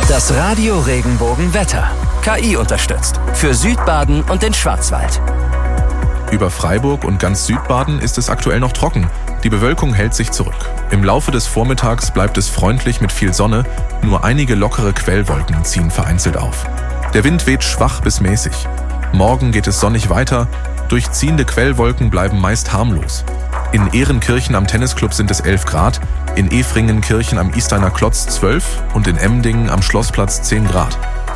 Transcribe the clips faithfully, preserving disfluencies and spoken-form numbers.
Das Radio Regenbogen Wetter. K I unterstützt. Für Südbaden und den Schwarzwald. Über Freiburg und ganz Südbaden ist es aktuell noch trocken. Die Bewölkung hält sich zurück. Im Laufe des Vormittags bleibt es freundlich mit viel Sonne. Nur einige lockere Quellwolken ziehen vereinzelt auf. Der Wind weht schwach bis mäßig. Morgen geht es sonnig weiter. Durchziehende Quellwolken bleiben meist harmlos. In Ehrenkirchen am Tennisclub sind es elf Grad, in Efringenkirchen am Isteiner Klotz zwölf und in Emdingen am Schlossplatz zehn Grad.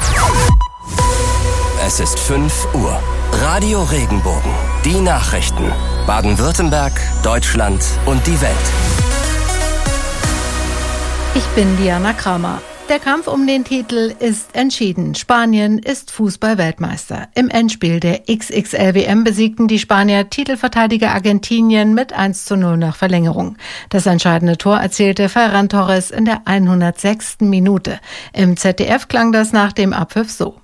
Es ist fünf Uhr. Radio Regenbogen. Die Nachrichten. Baden-Württemberg, Deutschland und die Welt. Ich bin Diana Kramer. Der Kampf um den Titel ist entschieden. Spanien ist Fußball-Weltmeister. Im Endspiel der X X L W M besiegten die Spanier Titelverteidiger Argentinien mit eins zu null nach Verlängerung. Das entscheidende Tor erzielte Ferran Torres in der hundertsechsten Minute. Im Z D F klang das nach dem Abpfiff so.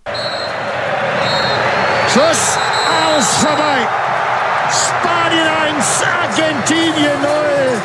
Schuss, aus, vorbei. Spanien eins, Argentinien null.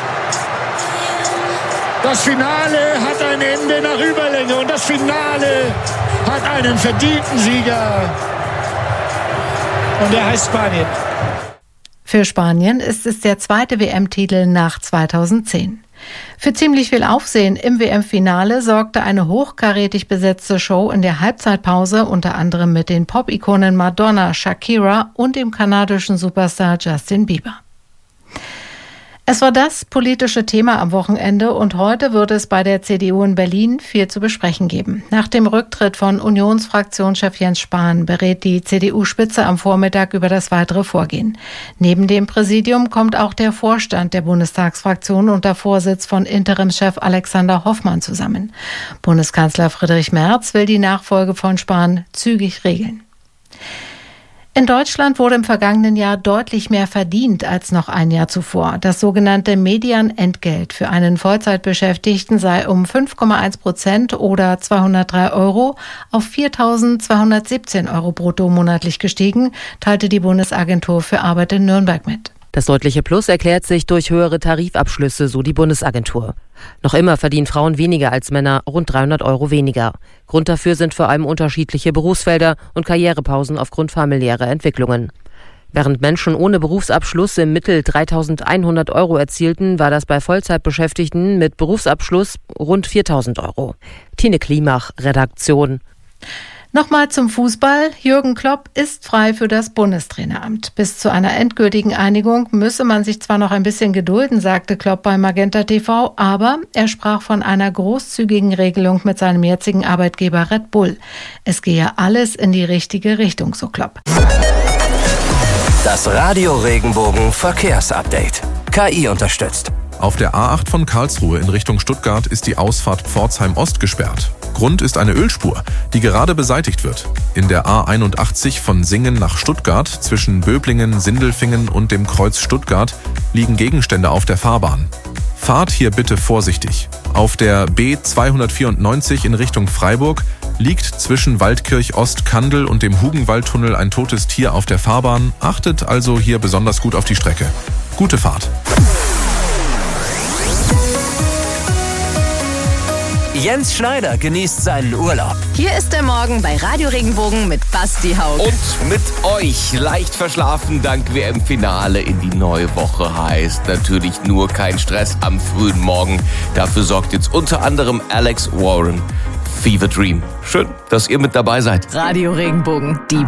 Das Finale hat ein Ende nach Überlänge und das Finale hat einen verdienten Sieger. Und der heißt Spanien. Für Spanien ist es der zweite W M-Titel nach zweitausendzehn. Für ziemlich viel Aufsehen im W M-Finale sorgte eine hochkarätig besetzte Show in der Halbzeitpause, unter anderem mit den Pop-Ikonen Madonna, Shakira und dem kanadischen Superstar Justin Bieber. Es war das politische Thema am Wochenende und heute wird es bei der C D U in Berlin viel zu besprechen geben. Nach dem Rücktritt von Unionsfraktionschef Jens Spahn berät die C D U-Spitze am Vormittag über das weitere Vorgehen. Neben dem Präsidium kommt auch der Vorstand der Bundestagsfraktion unter Vorsitz von Interimschef Alexander Hoffmann zusammen. Bundeskanzler Friedrich Merz will die Nachfolge von Spahn zügig regeln. In Deutschland wurde im vergangenen Jahr deutlich mehr verdient als noch ein Jahr zuvor. Das sogenannte Medianentgelt für einen Vollzeitbeschäftigten sei um fünf Komma eins Prozent oder zweihundertdrei Euro auf viertausendzweihundertsiebzehn Euro brutto monatlich gestiegen, teilte die Bundesagentur für Arbeit in Nürnberg mit. Das deutliche Plus erklärt sich durch höhere Tarifabschlüsse, so die Bundesagentur. Noch immer verdienen Frauen weniger als Männer, rund dreihundert Euro weniger. Grund dafür sind vor allem unterschiedliche Berufsfelder und Karrierepausen aufgrund familiärer Entwicklungen. Während Menschen ohne Berufsabschluss im Mittel dreitausendeinhundert Euro erzielten, war das bei Vollzeitbeschäftigten mit Berufsabschluss rund viertausend Euro. Tine Klimach, Redaktion. Nochmal zum Fußball. Jürgen Klopp ist frei für das Bundestraineramt. Bis zu einer endgültigen Einigung müsse man sich zwar noch ein bisschen gedulden, sagte Klopp bei Magenta T V, aber er sprach von einer großzügigen Regelung mit seinem jetzigen Arbeitgeber Red Bull. Es gehe alles in die richtige Richtung, so Klopp. Das Radio Regenbogen Verkehrsupdate. K I unterstützt. Auf der A acht von Karlsruhe in Richtung Stuttgart ist die Ausfahrt Pforzheim Ost gesperrt. Grund ist eine Ölspur, die gerade beseitigt wird. In der A einundachtzig von Singen nach Stuttgart zwischen Böblingen, Sindelfingen und dem Kreuz Stuttgart liegen Gegenstände auf der Fahrbahn. Fahrt hier bitte vorsichtig. Auf der B zweihundertvierundneunzig in Richtung Freiburg liegt zwischen Waldkirch Ost-Kandel und dem Hugenwaldtunnel ein totes Tier auf der Fahrbahn. Achtet also hier besonders gut auf die Strecke. Gute Fahrt. Jens Schneider genießt seinen Urlaub. Hier ist der Morgen bei Radio Regenbogen mit Basti Haug. Und mit euch leicht verschlafen dank W M-Finale in die neue Woche heißt natürlich nur kein Stress am frühen Morgen. Dafür sorgt jetzt unter anderem Alex Warren. Fever Dream. Schön, dass ihr mit dabei seid. Radio Regenbogen, die